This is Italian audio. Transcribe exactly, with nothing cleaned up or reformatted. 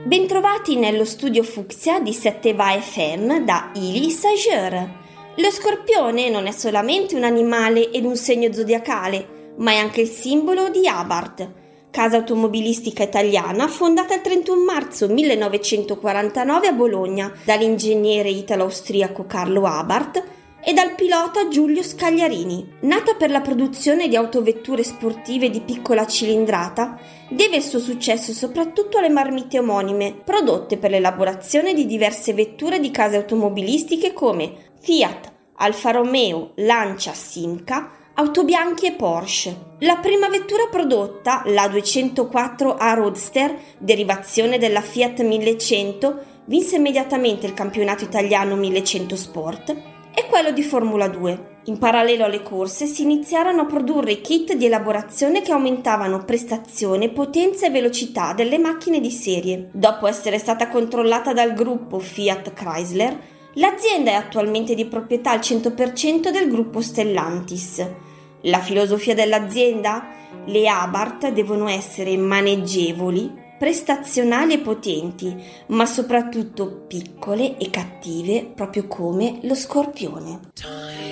Bentrovati nello studio Fucsia di Setteva F M da Ili Sager. Lo scorpione non è solamente un animale ed un segno zodiacale, ma è anche il simbolo di Abarth, casa automobilistica italiana fondata il trentuno marzo millenovecentoquarantanove a Bologna dall'ingegnere italo-austriaco Carlo Abarth e dal pilota Giulio Scagliarini. Nata per la produzione di autovetture sportive di piccola cilindrata, deve il suo successo soprattutto alle marmite omonime, prodotte per l'elaborazione di diverse vetture di case automobilistiche come Fiat, Alfa Romeo, Lancia, Simca, Autobianchi e Porsche. La prima vettura prodotta, la duecentoquattro A Roadster, derivazione della Fiat millecento, vinse immediatamente il campionato italiano millecento Sport, e quello di Formula due. In parallelo alle corse si iniziarono a produrre i kit di elaborazione che aumentavano prestazione, potenza e velocità delle macchine di serie. Dopo essere stata controllata dal gruppo Fiat Chrysler, l'azienda è attualmente di proprietà al cento per cento del gruppo Stellantis. La filosofia dell'azienda? Le Abarth devono essere maneggevoli, prestazionali e potenti, ma soprattutto piccole e cattive, proprio come lo scorpione.